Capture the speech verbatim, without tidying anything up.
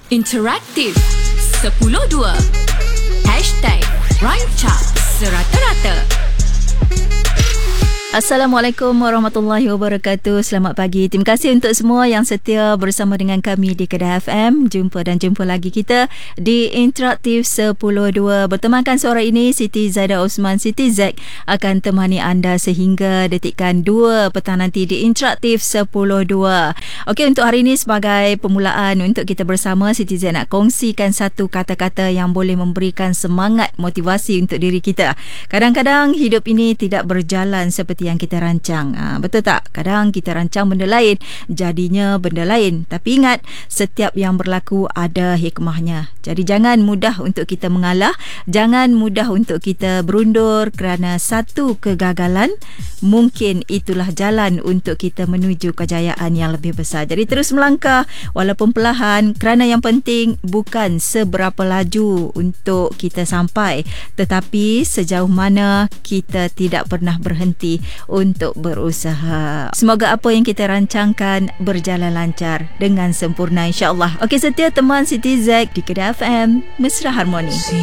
Interaktif sepuluh dua. Hashtag Rancak Serata-Rata. Assalamualaikum warahmatullahi wabarakatuh. Selamat pagi. Terima kasih untuk semua yang setia bersama dengan kami di Kedah F M. Jumpa dan jumpa lagi kita di Interaktif sepuluh dua. Bertemankan sore ini Siti Zaida Osman. Siti Zack akan temani anda sehingga detikan dua petang nanti di Interaktif sepuluh dua. Okey, untuk hari ini sebagai permulaan untuk kita bersama, Siti Zack nak kongsikan satu kata-kata yang boleh memberikan semangat, motivasi untuk diri kita. Kadang-kadang hidup ini tidak berjalan seperti yang kita rancang. Ha, betul tak? Kadang kita rancang benda lain, jadinya benda lain. Tapi ingat, setiap yang berlaku ada hikmahnya. Jadi jangan mudah untuk kita mengalah, jangan mudah untuk kita berundur kerana satu kegagalan. Mungkin itulah jalan untuk kita menuju kejayaan yang lebih besar. Jadi terus melangkah walaupun perlahan, kerana yang penting bukan seberapa laju untuk kita sampai, tetapi sejauh mana kita tidak pernah berhenti untuk berusaha. Semoga apa yang kita rancangkan berjalan lancar dengan sempurna, insya-Allah. Okey, setia teman Siti Zack di Kedah F M, Mesra Harmoni.